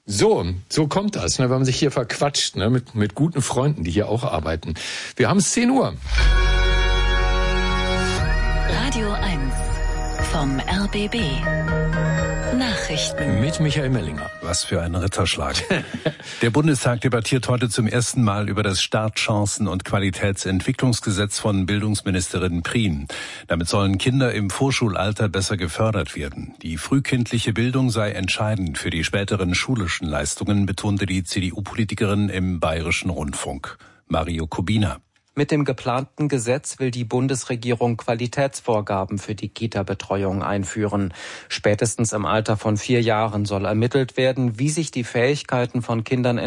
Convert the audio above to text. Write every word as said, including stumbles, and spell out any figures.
So, so kommt das, ne, wenn man sich hier verquatscht, ne, mit, mit guten Freunden, die hier auch arbeiten. Wir haben es zehn Uhr. Radio eins vom R B B. Nachrichten. Mit Michael Mellinger. Was für ein Ritterschlag. Der Bundestag debattiert heute zum ersten Mal über das Startchancen- und Qualitätsentwicklungsgesetz von Bildungsministerin Prien. Damit sollen Kinder im Vorschulalter besser gefördert werden. Die frühkindliche Bildung sei entscheidend für die späteren schulischen Leistungen, betonte die C D U-Politikerin im Bayerischen Rundfunk. Mario Kubina. Mit dem geplanten Gesetz will die Bundesregierung Qualitätsvorgaben für die Kita-Betreuung einführen. Spätestens im Alter von vier Jahren soll ermittelt werden, wie sich die Fähigkeiten von Kindern